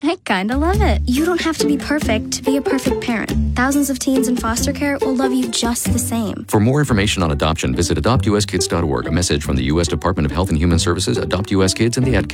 I kinda love it. You don't have to be perfect to be a perfect parent. Thousands of teens in foster care will love you just the same. For more information on adoption, visit adoptuskids.org. A message from the U.S. Department of Health and Human Services, Adopt U.S. Kids, and the Ad